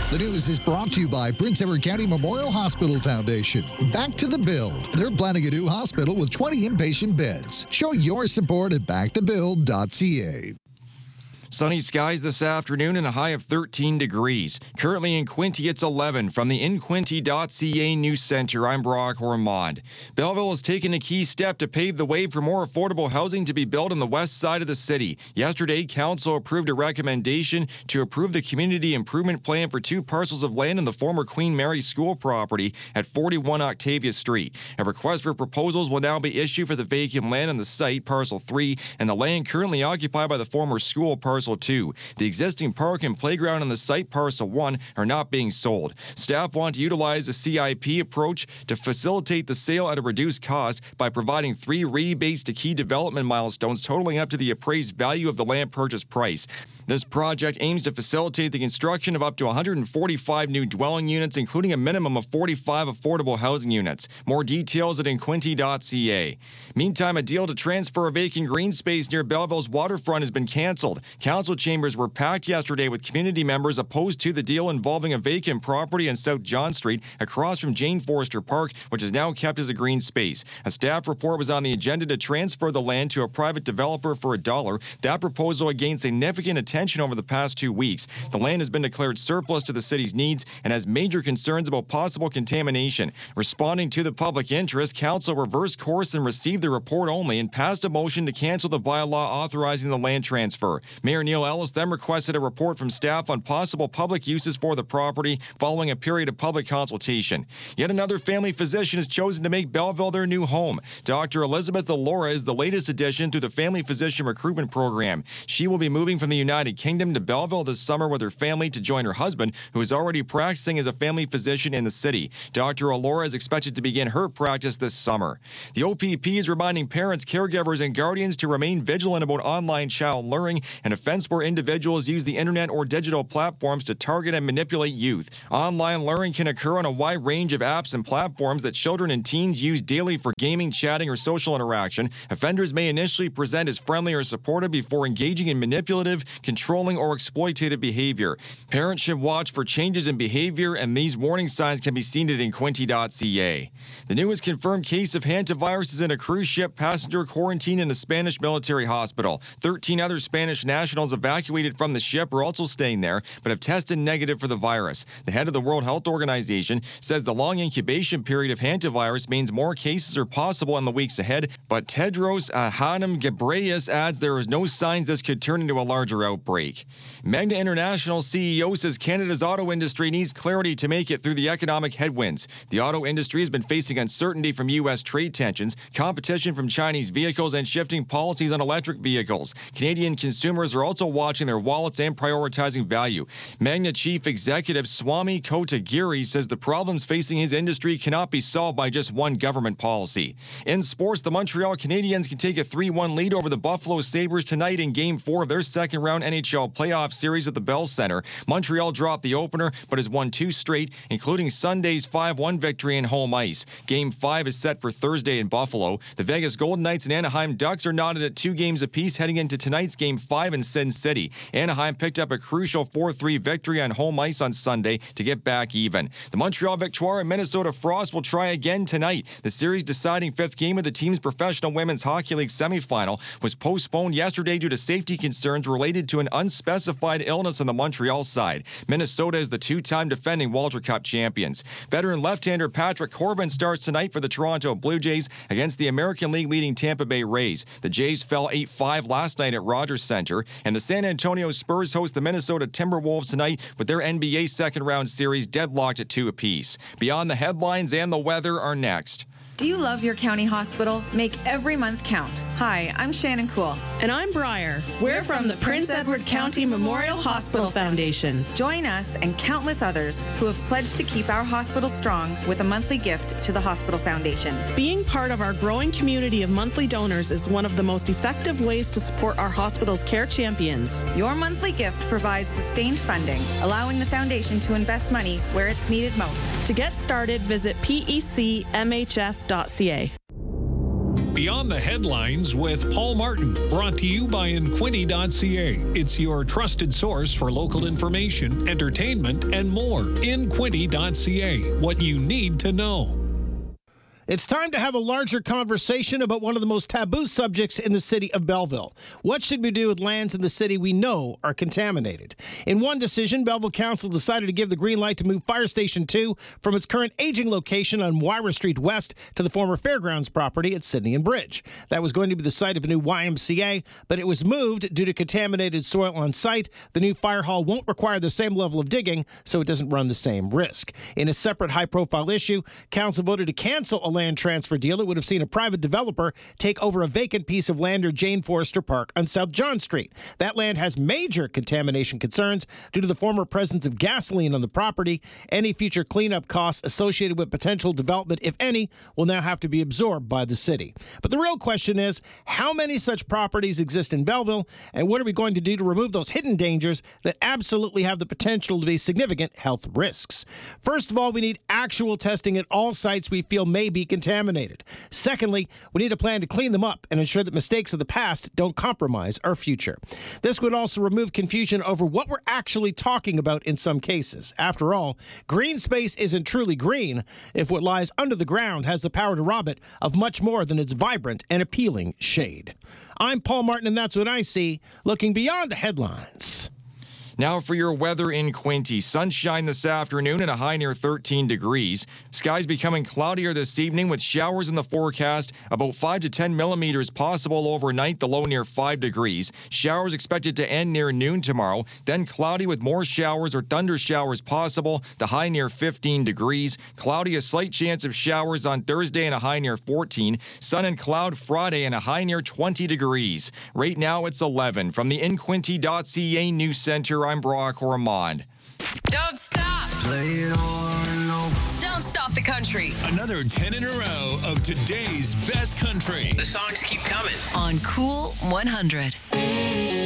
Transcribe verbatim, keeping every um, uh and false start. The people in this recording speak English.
The news is brought to you by Prince Edward County Memorial Hospital Foundation. Back to the Build. They're planning a new hospital with twenty inpatient beds. Show your support at back to build dot c a. Sunny skies this afternoon and a high of thirteen degrees. Currently in Quinte, it's eleven. From the in quinte dot c a News Center, I'm Brock Ormond. Belleville has taken a key step to pave the way for more affordable housing to be built on the west side of the city. Yesterday, Council approved a recommendation to approve the community improvement plan for two parcels of land in the former Queen Mary School property at forty-one Octavia Street. A request for proposals will now be issued for the vacant land on the site, Parcel three, and the land currently occupied by the former school, Parcel two. The existing park and playground on the site, Parcel one, are not being sold. Staff want to utilize a C I P approach to facilitate the sale at a reduced cost by providing three rebates to key development milestones totaling up to the appraised value of the land purchase price. This project aims to facilitate the construction of up to one hundred forty-five new dwelling units, including a minimum of forty-five affordable housing units. More details at in quinte dot c a. Meantime, a deal to transfer a vacant green space near Belleville's waterfront has been canceled. Council chambers were packed yesterday with community members opposed to the deal involving a vacant property in South John Street across from Jane Forster Park, which is now kept as a green space. A staff report was on the agenda to transfer the land to a private developer for a dollar. That proposal had gained significant attention over the past two weeks. The land has been declared surplus to the city's needs and has major concerns about possible contamination. Responding to the public interest, Council reversed course and received the report only and passed a motion to cancel the bylaw authorizing the land transfer. Mayor Neil Ellis then requested a report from staff on possible public uses for the property following a period of public consultation. Yet another family physician has chosen to make Belleville their new home. Doctor Elizabeth Allura is the latest addition to the Family Physician Recruitment Program. She will be moving from the United Kingdom to Belleville this summer with her family to join her husband, who is already practicing as a family physician in the city. Doctor Allura is expected to begin her practice this summer. The O P P is reminding parents, caregivers, and guardians to remain vigilant about online child luring, an offense where individuals use the internet or digital platforms to target and manipulate youth. Online luring can occur on a wide range of apps and platforms that children and teens use daily for gaming, chatting, or social interaction. Offenders may initially present as friendly or supportive before engaging in manipulative, controlling, or exploitative behavior. Parents should watch for changes in behavior, and these warning signs can be seen at in quinte dot c a. The newest confirmed case of hantavirus is in a cruise ship passenger quarantined in a Spanish military hospital. thirteen other Spanish nationals evacuated from the ship are also staying there, but have tested negative for the virus. The head of the World Health Organization says the long incubation period of hantavirus means more cases are possible in the weeks ahead, but Tedros Adhanom Ghebreyesus adds there is no signs this could turn into a larger outbreak. Magna International C E O says Canada's auto industry needs clarity to make it through the economic headwinds. The auto industry has been facing uncertainty from U S trade tensions, competition from Chinese vehicles, and shifting policies on electric vehicles. Canadian consumers are also watching their wallets and prioritizing value. Magna Chief Executive Swami Kotagiri says the problems facing his industry cannot be solved by just one government policy. In sports, the Montreal Canadiens can take a three one lead over the Buffalo Sabres tonight in Game four of their second-round N H L playoff series at the Bell Center. Montreal dropped the opener, but has won two straight, including Sunday's five one victory in home ice. Game five is set for Thursday in Buffalo. The Vegas Golden Knights and Anaheim Ducks are knotted at two games apiece heading into tonight's Game five in Sin City. Anaheim picked up a crucial four three victory on home ice on Sunday to get back even. The Montreal Victoire and Minnesota Frost will try again tonight. The series deciding fifth game of the team's Professional Women's Hockey League semifinal was postponed yesterday due to safety concerns related to an unspecified illness on the Montreal side. Minnesota is the two-time defending Walter Cup champions. Veteran left-hander Patrick Corbin starts tonight for the Toronto Blue Jays against the American League leading Tampa Bay Rays. The Jays fell eight five last night at Rogers Center, and the San Antonio Spurs host the Minnesota Timberwolves tonight with their N B A second-round series deadlocked at two apiece. Beyond the headlines and the weather are next. Do you love your county hospital? Make every month count. Hi, I'm Shannon Cool. And I'm Briar. We're from the Prince Edward County Memorial Hospital Foundation. Join us and countless others who have pledged to keep our hospital strong with a monthly gift to the Hospital Foundation. Being part of our growing community of monthly donors is one of the most effective ways to support our hospital's care champions. Your monthly gift provides sustained funding, allowing the foundation to invest money where it's needed most. To get started, visit P E C M H F dot C A. Beyond the Headlines with Paul Martin, brought to you by Inquinty dot c a. It's your trusted source for local information, entertainment, and more. Inquinty dot c a. What you need to know. It's time to have a larger conversation about one of the most taboo subjects in the city of Belleville. What should we do with lands in the city we know are contaminated? In one decision, Belleville Council decided to give the green light to move Fire Station two from its current aging location on Wyra Street West to the former Fairgrounds property at Sydney and Bridge. That was going to be the site of a new Y M C A, but it was moved due to contaminated soil on site. The new fire hall won't require the same level of digging, so it doesn't run the same risk. In a separate high-profile issue, Council voted to cancel a land transfer deal that would have seen a private developer take over a vacant piece of land near Jane Forrester Park on South John Street. That land has major contamination concerns due to the former presence of gasoline on the property. Any future cleanup costs associated with potential development, if any, will now have to be absorbed by the city. But the real question is, how many such properties exist in Belleville, and what are we going to do to remove those hidden dangers that absolutely have the potential to be significant health risks? First of all, we need actual testing at all sites we feel may be contaminated. Secondly, we need a plan to clean them up and ensure that mistakes of the past don't compromise our future. This would also remove confusion over what we're actually talking about in some cases. After all, green space isn't truly green if what lies under the ground has the power to rob it of much more than its vibrant and appealing shade. I'm Paul Martin, and that's what I see, looking beyond the headlines. Now for your weather in Quinte. Sunshine this afternoon and a high near thirteen degrees. Skies becoming cloudier this evening with showers in the forecast. About five to ten millimeters possible overnight, the low near five degrees. Showers expected to end near noon tomorrow. Then cloudy with more showers or thunder showers possible. The high near fifteen degrees. Cloudy, a slight chance of showers on Thursday and a high near fourteen. Sun and cloud Friday and a high near twenty degrees. Right now it's eleven. From the Inquinty dot c a News Center, I'm Brock Ormond. Don't stop. Play it over and over. Don't stop the country. Another ten in a row of today's best country. The songs keep coming. On Cool one hundred.